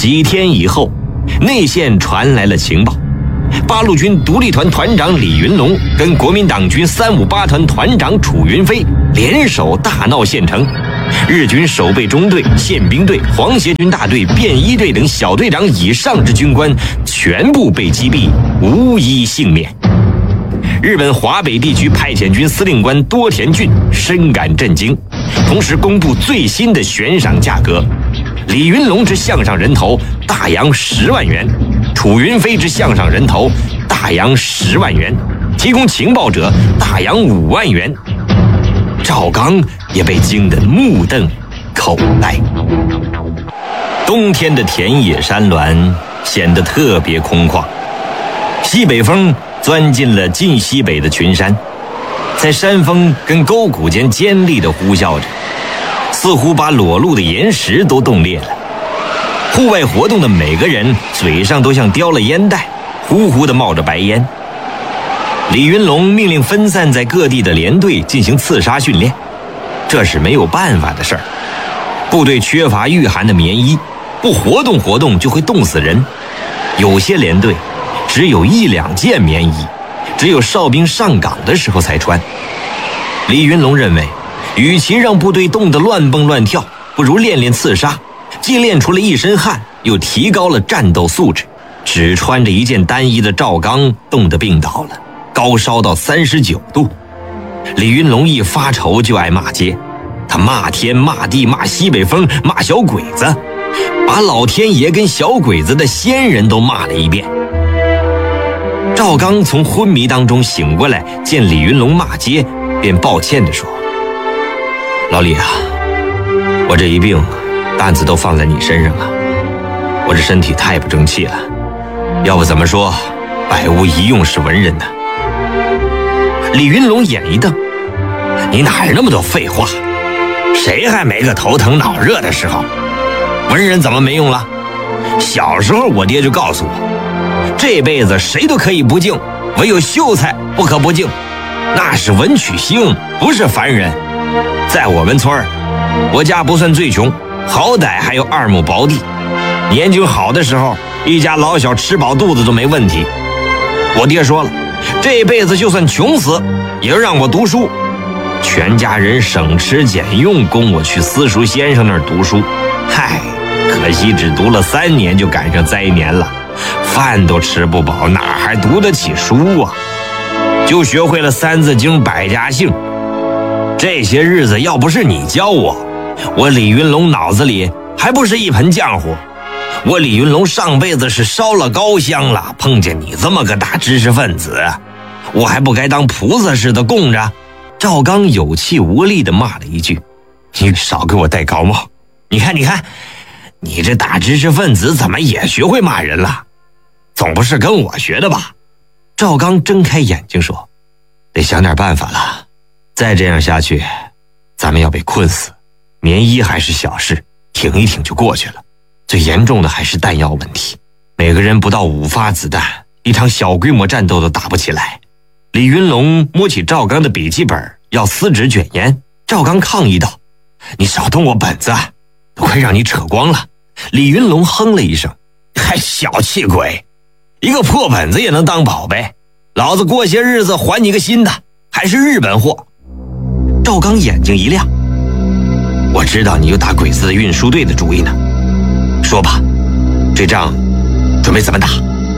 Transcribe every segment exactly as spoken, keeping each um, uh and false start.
几天以后，内线传来了情报，八路军独立团团长李云龙跟国民党军三五八团团长楚云飞联手大闹县城，日军守备中队、宪兵队、皇协军大队、便衣队等小队长以上之军官全部被击毙，无一幸免。日本华北地区派遣军司令官多田骏深感震惊，同时公布最新的悬赏价格：李云龙之项上人头大洋十万元，楚云飞之项上人头大洋十万元，提供情报者大洋五万元。赵刚也被惊得目瞪口呆。冬天的田野山峦显得特别空旷，西北风钻进了近西北的群山，在山峰跟沟谷间尖利地呼啸着，似乎把裸露的岩石都冻裂了。户外活动的每个人嘴上都像叼了烟袋，呼呼地冒着白烟。李云龙命令分散在各地的连队进行刺杀训练，这是没有办法的事儿。部队缺乏御寒的棉衣，不活动活动就会冻死人。有些连队只有一两件棉衣，只有哨兵上岗的时候才穿。李云龙认为，与其让部队冻得乱蹦乱跳，不如练练刺杀，既练出了一身汗，又提高了战斗素质。只穿着一件单衣的赵刚冻得病倒了，高烧到三十九度。李云龙一发愁就爱骂街，他骂天骂地骂西北风骂小鬼子，把老天爷跟小鬼子的先人都骂了一遍。赵刚从昏迷当中醒过来，见李云龙骂街，便抱歉地说：老李啊，我这一病担子都放在你身上了，我这身体太不争气了，要不怎么说百无一用是文人呢？李云龙眼一瞪：你哪有那么多废话？谁还没个头疼脑热的时候？文人怎么没用了？小时候我爹就告诉我，这辈子谁都可以不敬，唯有秀才不可不敬，那是文曲星，不是凡人。在我们村儿，我家不算最穷，好歹还有二亩薄地，年景好的时候，一家老小吃饱肚子都没问题。我爹说了，这辈子就算穷死也要让我读书，全家人省吃俭用供我去私塾先生那儿读书。嗨，可惜只读了三年就赶上灾年了，饭都吃不饱，哪还读得起书啊？就学会了三字经百家姓。这些日子要不是你教我，我李云龙脑子里还不是一盆浆糊。我李云龙上辈子是烧了高香了，碰见你这么个大知识分子，我还不该当菩萨似的供着？赵刚有气无力地骂了一句：你少给我戴高帽！你看你看，你这大知识分子怎么也学会骂人了？总不是跟我学的吧？赵刚睁开眼睛说：得想点办法了，再这样下去咱们要被困死。棉衣还是小事，挺一挺就过去了，最严重的还是弹药问题，每个人不到五发子弹，一场小规模战斗都打不起来。李云龙摸起赵刚的笔记本要撕纸卷烟，赵刚抗议道：你少动我本子，都快让你扯光了。李云龙哼了一声：还小气鬼，一个破本子也能当宝贝，老子过些日子还你个新的，还是日本货。赵刚眼睛一亮：我知道你有打鬼子的运输队的主意呢，说吧，这仗准备怎么打？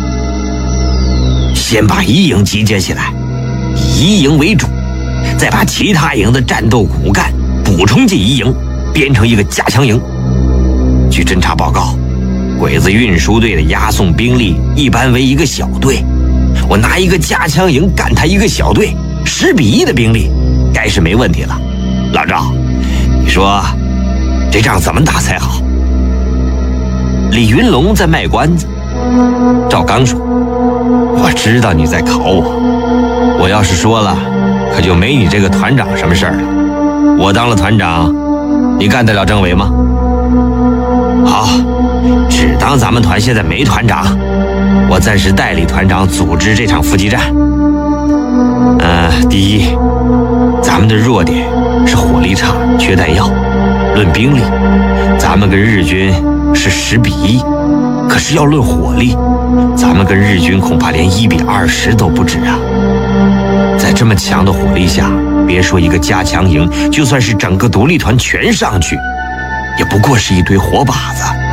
先把一营集结起来，以一营为主，再把其他营的战斗骨干补充进一营，编成一个加强营。据侦察报告，鬼子运输队的押送兵力一般为一个小队，我拿一个加强营干他一个小队，十比一的兵力该是没问题了。老赵，你说这仗怎么打才好？李云龙在卖关子。赵刚说：我知道你在考我，我要是说了，可就没你这个团长什么事儿了。我当了团长，你干得了政委吗？好，只当咱们团现在没团长，我暂时代理团长组织这场伏击战。呃，第一，咱们的弱点是火力差，缺弹药。 论兵力，咱们跟日军是十比一，可是要论火力，咱们跟日军恐怕连一比二十都不止啊！在这么强的火力下，别说一个加强营，就算是整个独立团全上去，也不过是一堆活靶子。